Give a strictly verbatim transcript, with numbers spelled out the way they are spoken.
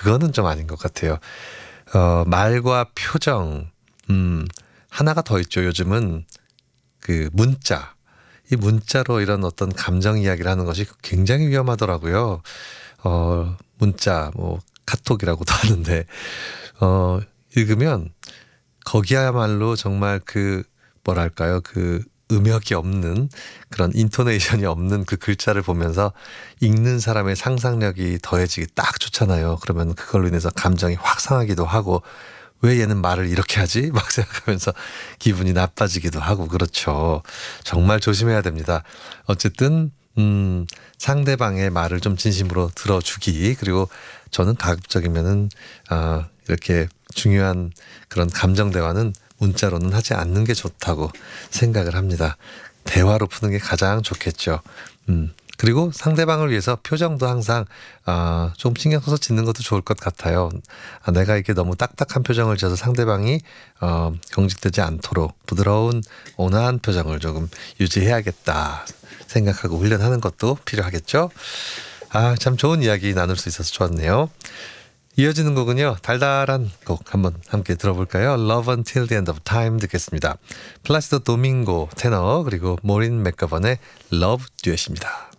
그거는 좀 아닌 것 같아요. 어, 말과 표정, 음, 하나가 더 있죠. 요즘은 그 문자. 이 문자로 이런 어떤 감정 이야기를 하는 것이 굉장히 위험하더라고요. 어, 문자, 뭐, 카톡이라고도 하는데, 어, 읽으면 거기야말로 정말 그, 뭐랄까요. 그 음역이 없는 그런 인토네이션이 없는 그 글자를 보면서 읽는 사람의 상상력이 더해지기 딱 좋잖아요. 그러면 그걸로 인해서 감정이 확 상하기도 하고 왜 얘는 말을 이렇게 하지? 막 생각하면서 기분이 나빠지기도 하고 그렇죠. 정말 조심해야 됩니다. 어쨌든 음, 상대방의 말을 좀 진심으로 들어주기 그리고 저는 가급적이면은 아, 이렇게 중요한 그런 감정 대화는 문자로는 하지 않는 게 좋다고 생각을 합니다. 대화로 푸는 게 가장 좋겠죠. 음. 그리고 상대방을 위해서 표정도 항상 아, 좀 신경 써서 짓는 것도 좋을 것 같아요. 아, 내가 이렇게 너무 딱딱한 표정을 지어서 상대방이 어, 경직되지 않도록 부드러운 온화한 표정을 조금 유지해야겠다 생각하고 훈련하는 것도 필요하겠죠. 아, 참 좋은 이야기 나눌 수 있어서 좋았네요. 이어지는 곡은요. 달달한 곡 한번 함께 들어볼까요? Love Until the End of Time 듣겠습니다. 플라시도 도밍고 테너 그리고 모린 맥가번의 러브 듀엣입니다.